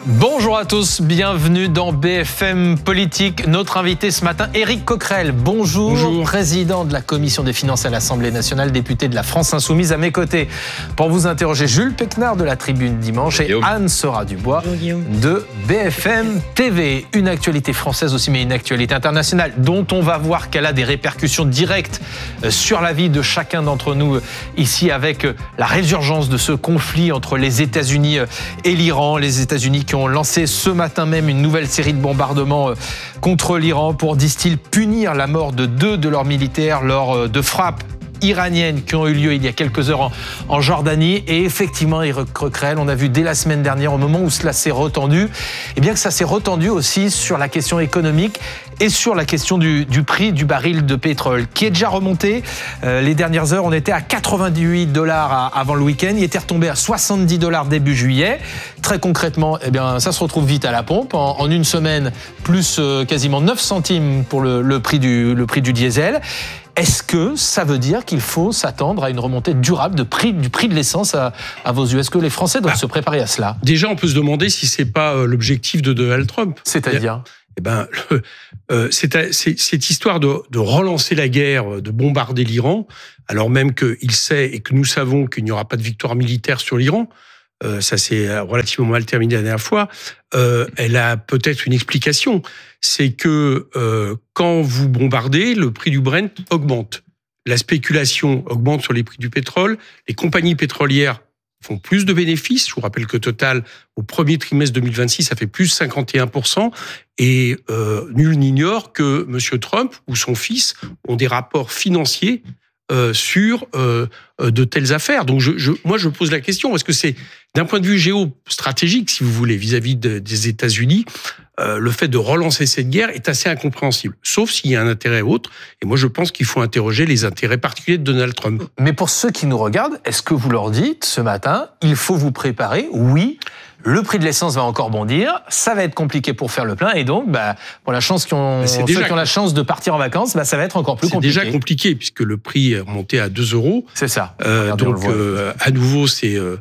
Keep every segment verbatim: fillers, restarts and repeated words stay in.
Bonjour à tous, bienvenue dans B F M Politique. Notre invité ce matin, Éric Coquerel. Bonjour, Bonjour, président de la Commission des finances à l'Assemblée nationale, député de la France Insoumise. À mes côtés, pour vous interroger, Jules Péquenard de la Tribune Dimanche et Anne Sora-Dubois de B F M T V. Une actualité française aussi, mais une actualité internationale dont on va voir qu'elle a des répercussions directes sur la vie de chacun d'entre nous ici, avec la résurgence de ce conflit entre les États-Unis et l'Iran. Les États-Unis qui ont lancé ce matin même une nouvelle série de bombardements contre l'Iran pour, disent-ils, punir la mort de deux de leurs militaires lors de frappes iraniennes qui ont eu lieu il y a quelques heures en, en Jordanie. Et effectivement, Éric Coquerel, on a vu dès la semaine dernière, au moment où cela s'est retendu, eh bien que ça s'est retendu aussi sur la question économique et sur la question du, du prix du baril de pétrole, qui est déjà remonté. Euh, les dernières heures, on était à quatre-vingt-dix-huit dollars à, avant le week-end. Il était retombé à soixante-dix dollars début juillet. Très concrètement, eh bien, ça se retrouve vite à la pompe. En, en une semaine, plus euh, quasiment neuf centimes pour le, le, prix du, le prix du diesel. Est-ce que ça veut dire qu'il faut s'attendre à une remontée durable de prix, du prix de l'essence à, à vos yeux? Est-ce que les Français doivent ah, se préparer à cela? Déjà, on peut se demander si c'est pas l'objectif de Donald Trump. C'est-à-dire Eh ben, le, euh, c'est, c'est, cette histoire de, de relancer la guerre, de bombarder l'Iran, alors même qu'il sait et que nous savons qu'il n'y aura pas de victoire militaire sur l'Iran. Euh, ça s'est relativement mal terminé la dernière fois. Euh, elle a peut-être une explication. C'est que euh, quand vous bombardez, le prix du Brent augmente. La spéculation augmente sur les prix du pétrole. Les compagnies pétrolières font plus de bénéfices. Je vous rappelle que Total, au premier trimestre deux mille vingt-six, ça fait plus cinquante et un pour cent. Et euh, nul n'ignore que M. Trump ou son fils ont des rapports financiers Euh, sur euh, de telles affaires. Donc, je, je, moi, je pose la question, est-ce que c'est, d'un point de vue géostratégique, si vous voulez, vis-à-vis de, des États-Unis, euh, le fait de relancer cette guerre est assez incompréhensible, sauf s'il y a un intérêt autre. Et moi, je pense qu'il faut interroger les intérêts particuliers de Donald Trump. Mais pour ceux qui nous regardent, est-ce que vous leur dites ce matin, il faut vous préparer? Oui. Le prix de l'essence va encore bondir, ça va être compliqué pour faire le plein, et donc, bah, pour la chance qui ont, ceux déjà, qui ont la chance de partir en vacances, bah, ça va être encore plus c'est compliqué. C'est déjà compliqué, puisque le prix est remonté à deux euros. C'est ça. Euh, Regardez, donc, euh, à nouveau, c'est, euh,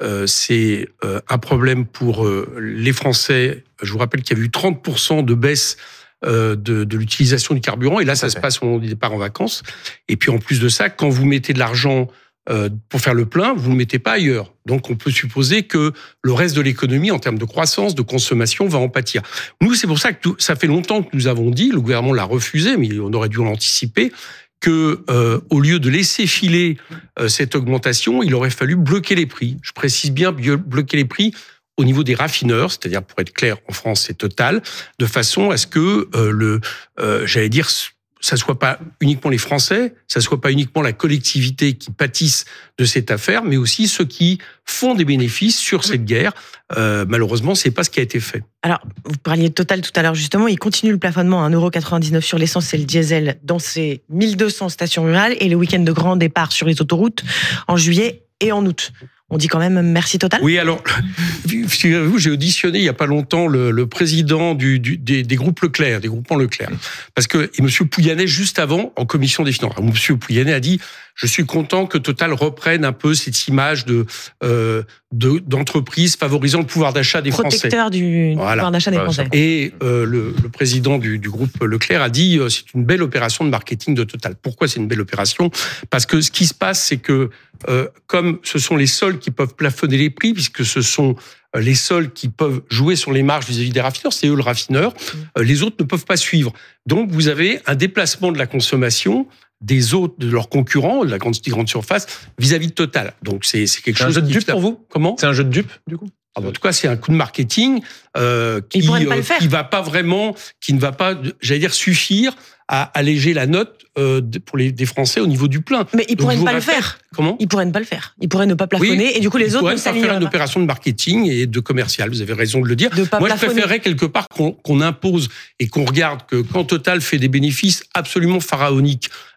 c'est euh, un problème pour euh, les Français. Je vous rappelle qu'il y a eu trente pour cent de baisse euh, de, de l'utilisation du carburant, et là, ça, ça se passe au moment du départ en vacances. Et puis, en plus de ça, quand vous mettez de l'argent Euh, pour faire le plein, vous ne le mettez pas ailleurs. Donc, on peut supposer que le reste de l'économie, en termes de croissance, de consommation, va en pâtir. Nous, c'est pour ça que tout, ça fait longtemps que nous avons dit, le gouvernement l'a refusé, mais on aurait dû l'anticiper, que euh, au lieu de laisser filer euh, cette augmentation, il aurait fallu bloquer les prix. Je précise bien bloquer les prix au niveau des raffineurs, c'est-à-dire, pour être clair, en France, c'est Total, de façon à ce que euh, le, euh, j'allais dire, ça soit pas uniquement les Français, ça soit pas uniquement la collectivité qui pâtisse de cette affaire, mais aussi ceux qui font des bénéfices sur cette guerre. Euh, malheureusement, c'est pas ce qui a été fait. Alors, vous parliez de Total tout à l'heure, justement, il continue le plafonnement à un euro quatre-vingt-dix-neuf sur l'essence et le diesel dans ses mille deux cents stations rurales et le week-end de grand départ sur les autoroutes en juillet et en août. On dit quand même merci Total? Oui, alors, figurez-vous, j'ai auditionné il n'y a pas longtemps le, le président du, du, des, des groupes Leclerc, des groupements Leclerc. Parce que et M. Pouyanné, juste avant, en commission des finances, M. Pouyanné a dit « Je suis content que Total reprenne un peu cette image de, euh, de, d'entreprise favorisant le pouvoir d'achat des Français. » Protecteur du voilà. pouvoir d'achat des Français. Et euh, le, le président du, du groupe Leclerc a dit euh, « C'est une belle opération de marketing de Total. » Pourquoi c'est une belle opération? Parce que ce qui se passe, c'est que euh, comme ce sont les seuls qui peuvent plafonner les prix, puisque ce sont les seuls qui peuvent jouer sur les marges vis-à-vis des raffineurs, c'est eux le raffineur, mmh. les autres ne peuvent pas suivre. Donc vous avez un déplacement de la consommation des autres, de leurs concurrents, de la grande, des grandes surfaces, vis-à-de Total. Donc c'est, c'est quelque c'est chose... un jeu de dupe pour vous? Comment? C'est un jeu de dupe, du coup? Ah ben, en tout cas, c'est un coup de marketing euh, qui euh, qui va pas vraiment, qui ne va pas, j'allais dire, suffire à alléger la note euh, pour les des Français au niveau du plein. Mais ils pourraient ne pas le faire. Comment? Ils pourraient ne pas le faire. Ils pourraient ne pas plafonner oui, et du coup les autres ne s'aligneraient pas. Ils pourraient faire une opération de marketing et de commercial. Vous avez raison de le dire. De pas Moi, plafonner. Je préférerais quelque part qu'on, qu'on impose et qu'on regarde que quand Total fait des bénéfices absolument pharaoniques,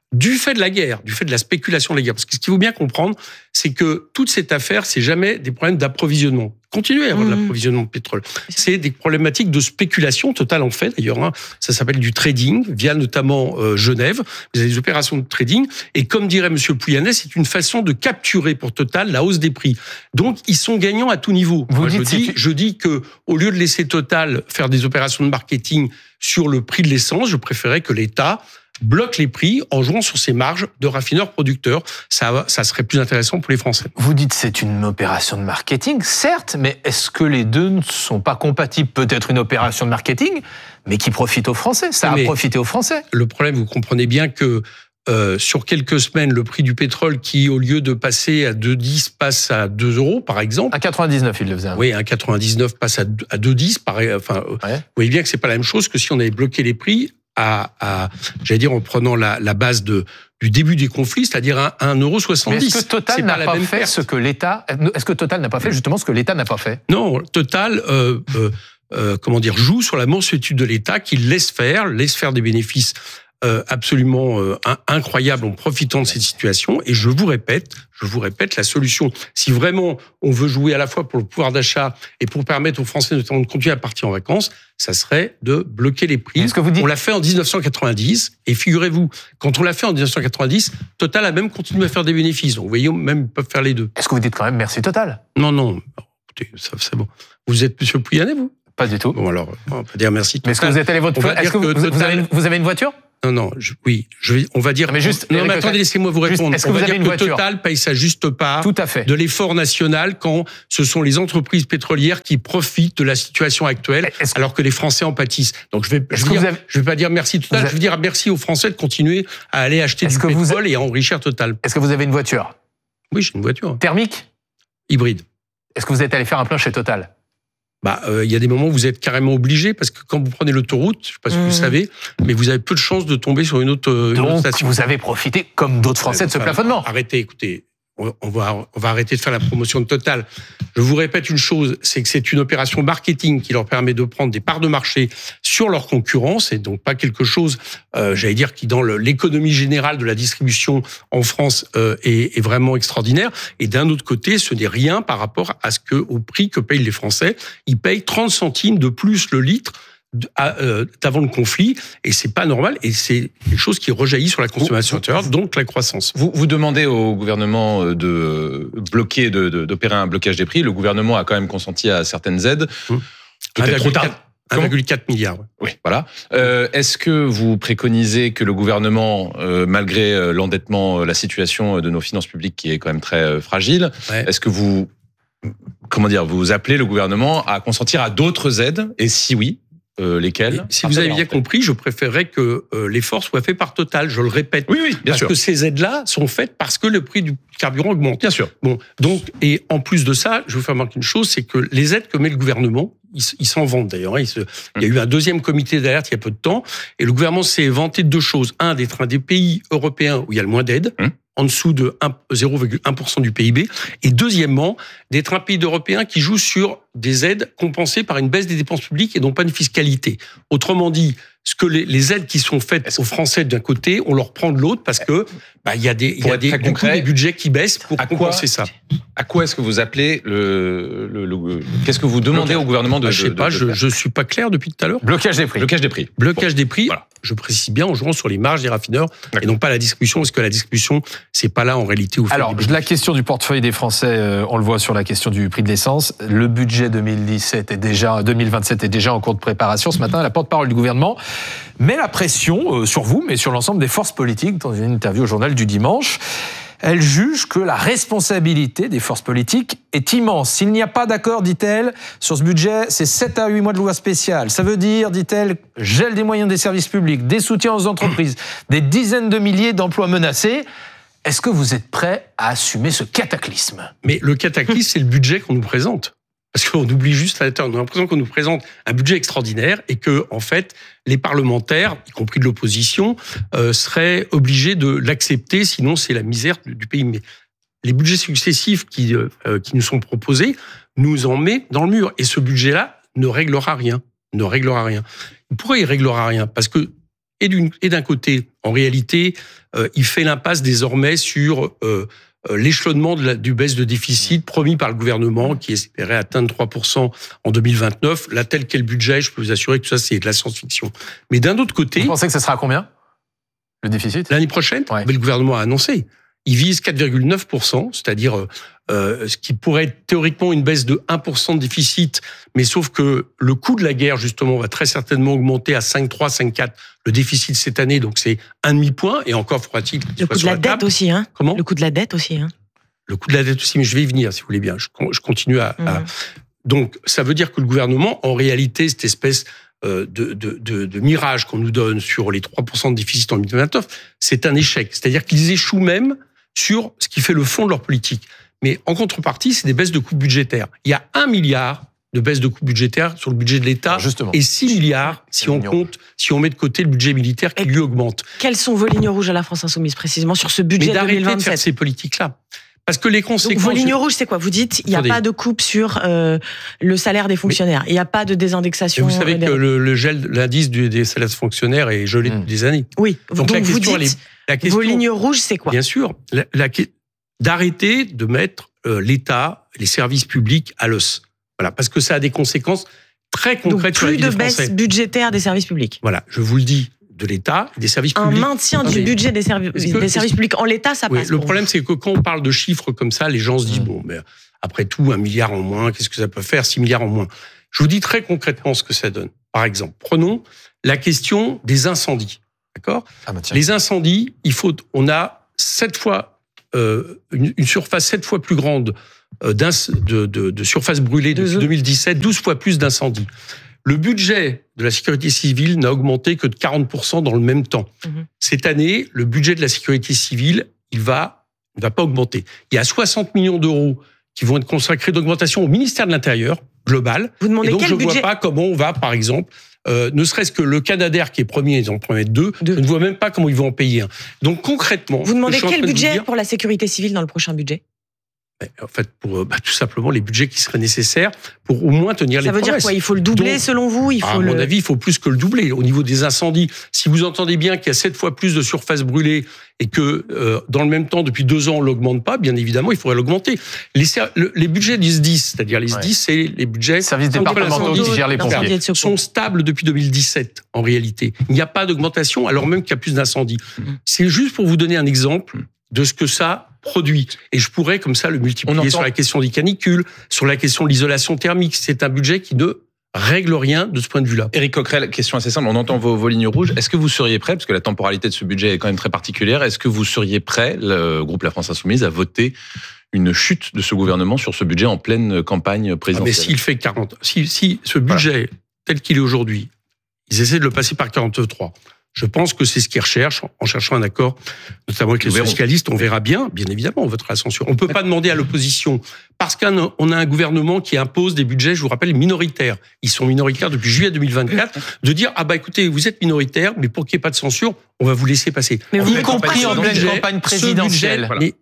du fait de la guerre, du fait de la spéculation de la guerre. Parce que ce qu'il faut bien comprendre, c'est que toute cette affaire, c'est jamais des problèmes d'approvisionnement. Continuez à avoir mmh. de l'approvisionnement de pétrole. C'est des problématiques de spéculation. Total en fait, d'ailleurs, hein, ça s'appelle du trading, via notamment euh, Genève. Vous avez des opérations de trading. Et comme dirait Monsieur Pouyanné, c'est une façon de capturer pour Total la hausse des prix. Donc, ils sont gagnants à tout niveau. Vous Moi, dites je, dis, je dis que au lieu de laisser Total faire des opérations de marketing sur le prix de l'essence, je préférais que l'État bloque les prix en jouant sur ses marges de raffineurs-producteurs. Ça, ça serait plus intéressant pour les Français. Vous dites que c'est une opération de marketing, certes, mais est-ce que les deux ne sont pas compatibles ? Peut-être une opération de marketing, mais qui profite aux Français. Ça mais a profité aux Français. Le problème, vous comprenez bien que euh, sur quelques semaines, le prix du pétrole qui, au lieu de passer à deux virgule dix, passe à deux euros, par exemple. À quatre-vingt-dix-neuf, il le faisait. Oui, à quatre-vingt-dix-neuf passe à deux virgule dix. Pareil, enfin, ouais. Vous voyez bien que c'est pas la même chose que si on avait bloqué les prix à, à j'allais dire, en prenant la, la base de, du début des conflits, c'est-à-dire à un euro soixante-dix. Mais est-ce que Total n'a pas, pas fait perte. ce que l'État, est-ce que Total n'a pas fait justement ce que l'État n'a pas fait ? Non, Total, euh, euh, euh, comment dire, joue sur la mansuétude de l'État qui laisse faire, laisse faire des bénéfices Euh, absolument euh, incroyable en profitant de cette situation. Et je vous répète, je vous répète, la solution, si vraiment on veut jouer à la fois pour le pouvoir d'achat et pour permettre aux Français notamment de continuer à partir en vacances, ça serait de bloquer les prix. Est-ce que vous dites... On l'a fait en dix-neuf cent quatre-vingt-dix et figurez-vous, quand on l'a fait en dix-neuf cent quatre-vingt-dix, Total a même continué à faire des bénéfices. Donc vous voyez, même ils peuvent faire les deux. Est-ce que vous dites quand même merci Total ? Non, non. Écoutez, ça, c'est bon. Vous êtes Monsieur Pouyanné, vous ? Pas du tout. Bon alors, on peut dire merci. Mais est-ce que vous êtes allé votre... Est-ce que vous, que vous, avez une, vous avez une voiture ? Non, non, je, oui, je vais, on va dire. Mais juste, non, mais attendez, laissez-moi vous répondre. Est-ce que on vous va avez dire une que voiture ? Total paye sa juste part Tout à fait. de l'effort national quand ce sont les entreprises pétrolières qui profitent de la situation actuelle, que, alors que les Français en pâtissent. Donc je vais, je vais, dire, avez... je vais pas dire merci Total, avez... je vais dire merci aux Français de continuer à aller acheter du pétrole vous... et à enrichir Total. Est-ce que vous avez une voiture ? Oui, j'ai une voiture. Thermique ? Hybride. Est-ce que vous êtes allé faire un plein chez Total ? Bah, il euh, y a des moments où vous êtes carrément obligé parce que quand vous prenez l'autoroute, je sais pas si mmh. vous le savez, mais vous avez peu de chances de tomber sur une autre, une Donc, autre station. Vous avez profité, comme d'autres Français, de ce plafonnement. Arrêtez, écoutez, on va, on va arrêter de faire la promotion de Total. Je vous répète une chose, c'est que c'est une opération marketing qui leur permet de prendre des parts de marché sur leur concurrence et donc pas quelque chose, euh, j'allais dire, qui dans le, l'économie générale de la distribution en France euh, est, est vraiment extraordinaire. Et d'un autre côté, ce n'est rien par rapport à ce que, au prix que payent les Français. Ils payent trente centimes de plus le litre d'avant le conflit, et c'est pas normal, et c'est quelque chose qui rejaillit sur la consommation intérieure, donc la croissance. Vous, vous demandez au gouvernement de bloquer, de, de, d'opérer un blocage des prix. Le gouvernement a quand même consenti à certaines aides. Hum. Peut-être trop tard. un virgule quatre milliard. Ouais. Oui, voilà. Euh, est-ce que vous préconisez que le gouvernement, euh, malgré l'endettement, la situation de nos finances publiques qui est quand même très fragile, ouais. est-ce que vous, comment dire, vous appelez le gouvernement à consentir à d'autres aides, et si oui, Euh, lesquels ? Si vous avez bien compris, je préférerais que euh, l'effort soit fait par Total. Je le répète. Oui, oui, bien parce sûr. que ces aides-là sont faites parce que le prix du carburant augmente. Bien sûr. Bon, donc, et en plus de ça, je vais vous faire remarquer une chose, c'est que les aides que met le gouvernement, ils, ils s'en vantent d'ailleurs. Hein, il, se, mmh. il y a eu un deuxième comité d'alerte il y a peu de temps, et le gouvernement s'est vanté de deux choses. Un, d'être un des pays européens où il y a le moins d'aides. Mmh. En dessous de zéro virgule un pour cent du P I B. Et deuxièmement, d'être un pays européen qui joue sur des aides compensées par une baisse des dépenses publiques et non pas une fiscalité. Autrement dit, ce que les, les aides qui sont faites aux Français d'un côté, on leur prend de l'autre parce que bah, il y a des, il y a des, du coup, des budgets qui baissent pour à compenser quoi, ça. À quoi est-ce que vous appelez le, le, le qu'est-ce que vous demandez au gouvernement de, bah, je sais de, pas, de, je, de je suis pas clair depuis tout à l'heure. Blocage des prix. Blocage des prix. Blocage bon. des prix. Voilà. Je précise bien en jouant sur les marges des raffineurs D'accord. et non pas la distribution, parce que la distribution, c'est pas là en réalité où. Alors, la question du portefeuille des Français, euh, on le voit sur la question du prix de l'essence. Le budget deux mille dix-sept est déjà, deux mille vingt-sept est déjà en cours de préparation. Ce matin, la porte-parole du gouvernement met la pression euh, sur vous, mais sur l'ensemble des forces politiques dans une interview au journal du dimanche. Elle juge que la responsabilité des forces politiques est immense. S'il n'y a pas d'accord, dit-elle, sur ce budget, c'est sept à huit mois de loi spéciale. Ça veut dire, dit-elle, gel des moyens des services publics, des soutiens aux entreprises, des dizaines de milliers d'emplois menacés. Est-ce que vous êtes prêt à assumer ce cataclysme ? Mais le cataclysme, c'est le budget qu'on nous présente. Parce qu'on oublie juste, on a l'impression qu'on nous présente un budget extraordinaire et que, en fait, les parlementaires, y compris de l'opposition, euh, seraient obligés de l'accepter, sinon c'est la misère du, du pays. Mais les budgets successifs qui, euh, qui nous sont proposés nous en met dans le mur. Et ce budget-là ne réglera rien. Ne réglera rien. Pourquoi il réglera rien ? Parce que Et, d'une, et d'un côté, en réalité, euh, il fait l'impasse désormais sur euh, l'échelonnement de la, du baisse de déficit promis par le gouvernement qui espérait atteindre trois pour cent en deux mille vingt-neuf. Là, tel qu'est le budget, je peux vous assurer que tout ça, c'est de la science-fiction. Mais d'un autre côté... Vous pensez que ça sera à combien, le déficit ? L'année prochaine, ouais. Le gouvernement a annoncé. Il vise quatre virgule neuf pour cent, c'est-à-dire euh, ce qui pourrait être théoriquement une baisse de un pour cent de déficit, mais sauf que le coût de la guerre, justement, va très certainement augmenter à cinq virgule trois, cinq virgule quatre le déficit cette année, donc c'est un demi-point, et encore faudra-t-il... Le coût de la, la dette aussi, hein. Comment ? Le coût de la dette aussi, hein. Le coût de la dette aussi, mais je vais y venir, si vous voulez bien. Je, je continue à, mmh. à... Donc, ça veut dire que le gouvernement, en réalité, cette espèce... De, de, de, de mirage qu'on nous donne sur les trois pour cent de déficit en deux mille vingt-neuf, c'est un échec. C'est-à-dire qu'ils échouent même sur ce qui fait le fond de leur politique. Mais en contrepartie, c'est des baisses de coûts budgétaires. Il y a un milliard de baisses de coûts budgétaires sur le budget de l'État et six milliards si on compte, si on met de côté le budget militaire qui et lui augmente. Quelles sont vos lignes rouges à la France Insoumise précisément sur ce budget Mais deux mille vingt-sept ? d'arrêter de faire ces politiques-là. Parce que les conséquences... Donc, vos lignes rouges, c'est quoi ? Vous dites, il n'y a pas de coupe sur euh, le salaire des fonctionnaires. Il n'y a pas de désindexation. Vous savez des... que le, le gel, l'indice du, des salaires des fonctionnaires est gelé mmh. depuis des années. Oui. Donc, Donc la question, vous dites, est, la question, vos lignes rouges, c'est quoi ? Bien sûr. La, la, d'arrêter de mettre euh, l'État, les services publics à l'os. Voilà. Parce que ça a des conséquences très concrètes sur la vie des Français. Plus de baisse budgétaire des services publics. Voilà. Je vous le dis. De l'État, des services un publics. Un maintien du budget des, servi- que, des services publics en l'État, ça oui, passe. Le problème, c'est que quand on parle de chiffres comme ça, les gens se disent, mmh. bon, mais après tout, un milliard en moins, qu'est-ce que ça peut faire, six milliards en moins ? Je vous dis très concrètement ce que ça donne. Par exemple, prenons la question des incendies. D'accord ? ah bah Les incendies, il faut, on a sept fois, euh, une, une surface sept fois plus grande euh, de, de, de surface brûlée depuis deux mille dix-sept, douze fois plus d'incendies. Le budget de la sécurité civile n'a augmenté que de quarante pour cent dans le même temps. Mmh. Cette année, le budget de la sécurité civile, il va, il va pas augmenter. Il y a soixante millions d'euros qui vont être consacrés d'augmentation au ministère de l'Intérieur, global. Vous demandez et donc, quel je ne vois budget... pas comment on va, par exemple, euh, ne serait-ce que le Canadair qui est premier, ils en promettent deux, deux. Je ne vois même pas comment ils vont en payer un. Donc, concrètement... Vous demandez quel budget dire, pour la sécurité civile dans le prochain budget ? En fait, pour bah, tout simplement les budgets qui seraient nécessaires pour au moins tenir ça les promesses. Ça veut dire quoi ? Il faut le doubler Donc, selon vous il faut À le... mon avis, il faut plus que le doubler. Au niveau des incendies, si vous entendez bien qu'il y a sept fois plus de surface brûlée et que euh, dans le même temps, depuis deux ans, on l'augmente pas, bien évidemment, il faudrait l'augmenter. Les, le, les budgets du S D I S, c'est-à-dire les S D I S, ouais. c'est les budgets... Services départementaux qui gèrent les pompiers. sont stables depuis deux mille dix-sept, en réalité. Il n'y a pas d'augmentation, alors même qu'il y a plus d'incendies. Mmh. C'est juste pour vous donner un exemple de ce que ça produit. Et je pourrais comme ça le multiplier entend... sur la question des canicules, sur la question de l'isolation thermique. C'est un budget qui ne règle rien de ce point de vue-là. Éric Coquerel, question assez simple. On entend vos, vos lignes rouges. Est-ce que vous seriez prêt, parce que la temporalité de ce budget est quand même très particulière, est-ce que vous seriez prêt, le groupe La France Insoumise, à voter une chute de ce gouvernement sur ce budget en pleine campagne présidentielle ? Ah mais s'il fait quarante, si, si ce budget voilà. tel qu'il est aujourd'hui, ils essaient de le passer par quarante-trois. Je pense que c'est ce qu'ils recherchent, en cherchant un accord, notamment avec les socialistes. On verra bien, bien évidemment, on votera la censure. On ne peut pas demander à l'opposition, parce qu'on a un gouvernement qui impose des budgets, je vous rappelle, minoritaires. Ils sont minoritaires depuis juillet deux mille vingt-quatre, de dire, ah bah écoutez, vous êtes minoritaire, mais pour qu'il n'y ait pas de censure, on va vous laisser passer. Mais y compris en pleine campagne présidentielle. Voilà. Mais,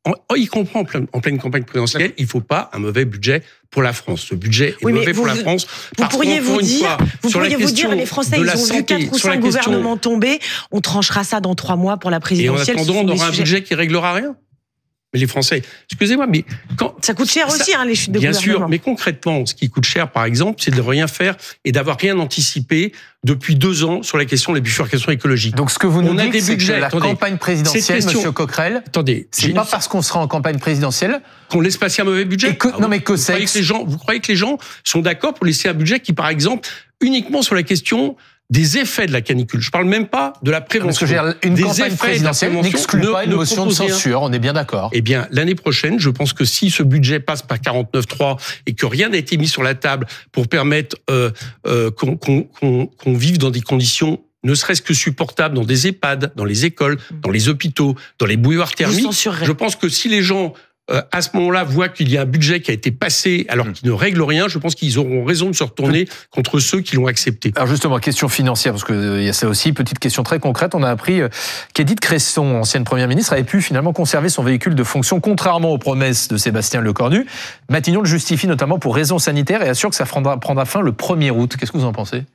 y compris en pleine, en pleine campagne présidentielle, il ne faut pas un mauvais budget pour la France. Ce budget est oui, mauvais vous, pour la France. Vous pourriez vous dire, fois, vous pourriez vous dire, les Français, ils ont santé, vu quatre ou cinq gouvernements tomber, on tranchera ça dans trois mois pour la présidentielle. Et en attendant, on aura un budget qui réglera rien. Mais les Français, excusez-moi, mais quand... Ça coûte cher ça, aussi, hein, les chutes de bien gouvernement. Bien sûr, mais concrètement, ce qui coûte cher, par exemple, c'est de rien faire et d'avoir rien anticipé depuis deux ans sur la question de la bifurcation écologique. Donc ce que vous nous on dites, c'est que la attendez, campagne présidentielle, question, Monsieur Coquerel, attendez, c'est pas parce qu'on sera en campagne présidentielle qu'on laisse passer un mauvais budget. Que, ah, non mais que vous, c'est... Croyez que les gens, vous croyez que les gens sont d'accord pour laisser un budget qui, par exemple, uniquement sur la question des effets de la canicule. Je parle même pas de la prévention. Parce que une des campagne présidentielle n'exclut pas une motion de censure, on est bien d'accord. Eh bien, l'année prochaine, je pense que si ce budget passe par quarante-neuf trois et que rien n'a été mis sur la table pour permettre euh, euh, qu'on, qu'on, qu'on, qu'on vive dans des conditions ne serait-ce que supportables dans des EHPAD, dans les écoles, dans les hôpitaux, dans les bouilloires thermiques, je pense que si les gens Euh, à ce moment-là, voient qu'il y a un budget qui a été passé alors qu'il ne règle rien, je pense qu'ils auront raison de se retourner contre ceux qui l'ont accepté. Alors justement, question financière, parce qu'il euh, y a ça aussi, petite question très concrète. On a appris euh, qu'Édith Cresson, ancienne première ministre, avait pu finalement conserver son véhicule de fonction, contrairement aux promesses de Sébastien Lecornu. Matignon le justifie notamment pour raisons sanitaires et assure que ça prendra, prendra fin le premier août. Qu'est-ce que vous en pensez ?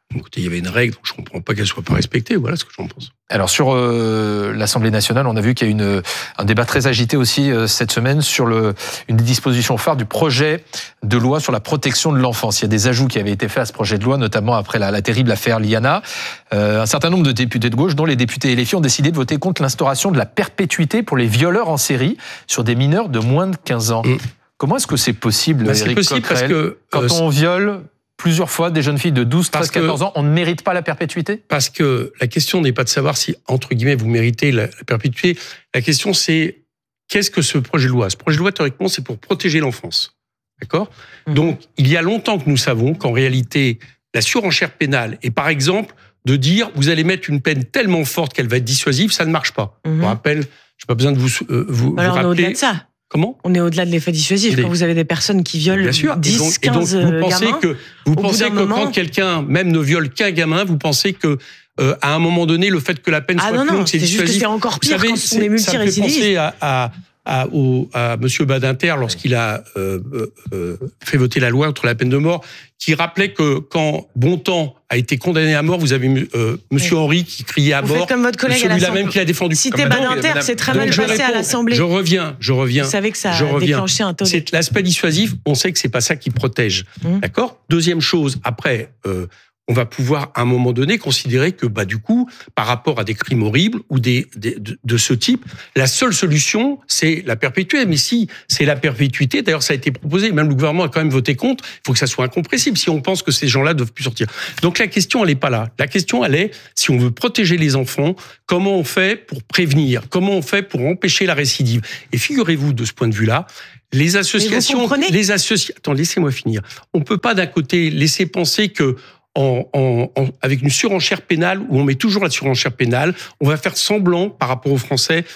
Écoutez, il y avait une règle, donc je ne comprends pas qu'elle ne soit pas respectée. Voilà ce que j'en pense. Alors sur euh, l'Assemblée nationale, on a vu qu'il y a une, un débat très agité aussi euh, cette semaine sur le, une des dispositions phares du projet de loi sur la protection de l'enfance. Il y a des ajouts qui avaient été faits à ce projet de loi, notamment après la, la terrible affaire Liana. Euh, un certain nombre de députés de gauche, dont les députés L F I, ont décidé de voter contre l'instauration de la perpétuité pour les violeurs en série sur des mineurs de moins de quinze ans. Mmh. Comment est-ce que c'est possible, bah, Éric possible Coquerel, parce que, quand euh, on viole plusieurs fois des jeunes filles de douze, treize, quatorze ans, on ne mérite pas la perpétuité ? Parce que la question n'est pas de savoir si, entre guillemets, vous méritez la, la perpétuité. La question, c'est qu'est-ce que ce projet de loi ? Ce projet de loi, théoriquement, c'est pour protéger l'enfance. D'accord ? mmh. Donc, il y a longtemps que nous savons qu'en réalité, la surenchère pénale est, par exemple, de dire vous allez mettre une peine tellement forte qu'elle va être dissuasive, ça ne marche pas. mmh. Je vous rappelle, je n'ai pas besoin de vous, euh, vous, Alors, vous rappeler. On est au-delà de ça. Comment ? On est au-delà de l'effet dissuasif. Des... Quand vous avez des personnes qui violent Bien sûr. dix, et donc, quinze et donc, vous pensez gamins, que, vous pensez que moment... quand quelqu'un même ne viole qu'un gamin, vous pensez que euh, à un moment donné, le fait que la peine ah soit non, plus longue, c'est dissuasif. C'est juste que c'est encore pire savez, quand on est multirécidiviste. Ça me fait penser à, à, à, au, à Monsieur Badinter lorsqu'il a euh, euh, fait voter la loi contre la peine de mort, qui rappelait que quand Bontemps a été condamné à mort, vous avez euh, Monsieur oui. Henry qui criait à vous mort. Faites comme votre collègue celui-là même qui l'a défendu. Cité Badinter, c'est très mal passé réponds, à l'Assemblée. Je reviens, je reviens. Vous savez que ça je a reviens. déclenché un tollé. C'est l'aspect dissuasif. On sait que c'est pas ça qui protège. Mmh. D'accord. Deuxième chose, après. Euh, on va pouvoir, à un moment donné, considérer que, bah, du coup, par rapport à des crimes horribles ou des, des de, de ce type, la seule solution, c'est la perpétuité. Mais si c'est la perpétuité, d'ailleurs, ça a été proposé, même le gouvernement a quand même voté contre, il faut que ça soit incompressible si on pense que ces gens-là doivent plus sortir. Donc, la question, elle n'est pas là. La question, elle est, si on veut protéger les enfants, comment on fait pour prévenir? Comment on fait pour empêcher la récidive? Et figurez-vous, de ce point de vue-là, les associations, les associations, attends, laissez-moi finir. On peut pas d'un côté laisser penser que En, en, en, avec une surenchère pénale où on met toujours la surenchère pénale, on va faire semblant par rapport aux Français